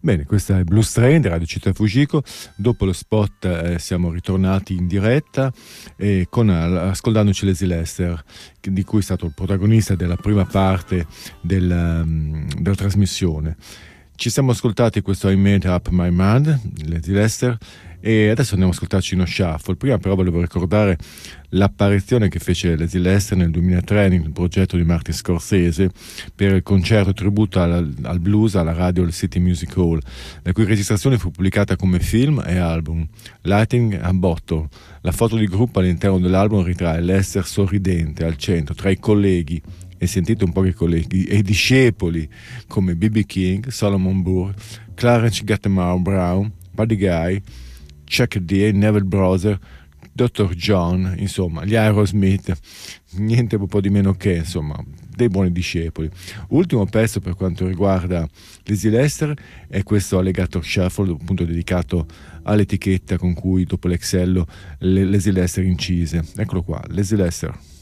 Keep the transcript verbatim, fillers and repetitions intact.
Bene, questa è Blues Train di Radio Città Fujiko. Dopo lo spot eh, siamo ritornati in diretta e con, ascoltandoci Lazy Lester, di cui è stato il protagonista della prima parte del, um, della trasmissione. Ci siamo ascoltati questo I Made Up My Mind, Lazy Lester, e adesso andiamo ad ascoltarci uno shuffle. Prima però volevo ricordare l'apparizione che fece Lazy Lester nel duemilatré nel progetto di Martin Scorsese per il concerto tributo al, al blues alla Radio City Music Hall, la cui registrazione fu pubblicata come film e album. Lighting a Bottle, la foto di gruppo all'interno dell'album ritrae Lester sorridente al centro tra i colleghi, e sentite un po' che colleghi e discepoli come B B King, Solomon Burke, Clarence Gattemar Brown, Buddy Guy, Chuck D, Neville Brother, dottor John, insomma gli Aerosmith, niente un po' di meno che, insomma, dei buoni discepoli. Ultimo pezzo per quanto riguarda Lazy Lester è questo Alligator Shuffle, appunto dedicato all'etichetta con cui dopo l'Excello Lazy Lester incise. Eccolo qua, Lazy Lester.